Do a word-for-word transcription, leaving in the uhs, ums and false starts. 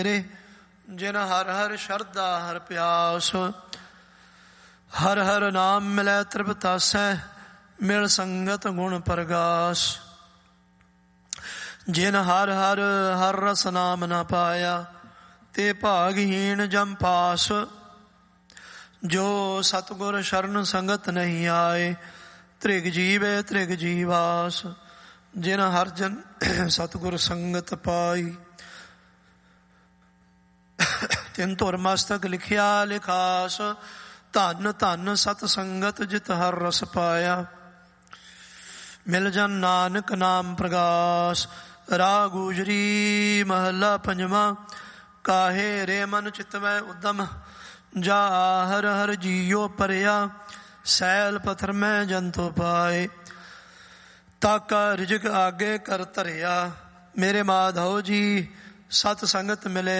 ਜਿਨ ਹਰ ਹਰ ਸ਼ਰਧਾ ਹਰ ਪਿਆਸ, ਹਰ ਹਰ ਨਾਮ ਮਿਲੈ ਤ੍ਰਿਪਤਾਸੈ, ਮਿਲ ਸੰਗਤ ਗੁਣ ਪ੍ਰਗਾਸ। ਜਿਨ ਹਰ ਹਰ ਹਰ ਰਸ ਨਾਮ ਨਾ ਪਾਇਆ, ਤੇ ਭਾਗਹੀਣ ਜਮ ਪਾਸ। ਜੋ ਸਤਿਗੁਰ ਸ਼ਰਨ ਸੰਗਤ ਨਹੀਂ ਆਏ, ਤ੍ਰਿਗ ਜੀਵੇ ਤ੍ਰਿਗ ਜੀਵਾਸ। ਜਿਨ ਹਰ ਜਨ ਸਤਿਗੁਰ ਸੰਗਤ ਪਾਈ, ਤਿਨ ਧੁਰ ਮਸਤਕ ਲਿਖਿਆ ਲਿਖਾਸ। ਧੰਨ ਧੰਨ ਸਤ ਸੰਗਤ ਜਿਤ ਹਰ ਰਸ ਪਾਇਆ, ਮਿਲ ਜਨ ਨਾਨਕ ਨਾਮ ਪ੍ਰਗਾਸ। ਰਾਗ ਗੁਜਰੀ ਮਹੱਲਾ ਪੰਜਵਾਂ। ਕਾਹੇ ਰੇ ਮਨ ਚਿਤਵੈ ਉਦਮ, ਜਾ ਹਰ ਹਰ ਜੀਓ ਪਰਿਆ। ਸੈਲ ਪੱਥਰ ਮੈਂ ਜੰਤੋ ਪਾਏ, ਤਾਕਾ ਰਿਜਕ ਆਗੇ ਕਰ ਧਰਿਆ। ਮੇਰੇ ਮਾਧੋ ਜੀ ਸਤ ਸੰਗਤ ਮਿਲੇ